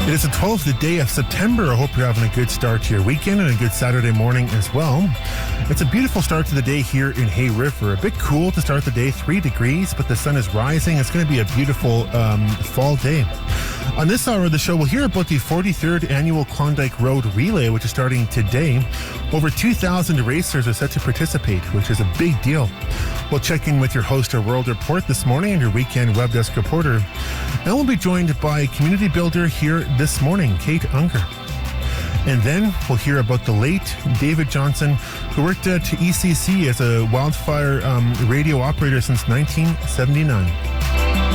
It is the 12th day of September. I hope you're having a good start to your weekend and a good Saturday morning as well. It's a beautiful start to the day here in Hay River. A bit cool to start the day, 3 degrees, but the sun is rising. It's going to be a beautiful fall day. On this hour of the show, we'll hear about the 43rd Annual Klondike Road Relay, which is starting today. Over 2,000 racers are set to participate, which is a big deal. We'll check in with your host of World Report this morning and your weekend web desk reporter. And we'll be joined by community builder here this morning, Kate Unger. And then we'll hear about the late David Johnson, who worked at ECC as a wildfire radio operator since 1979.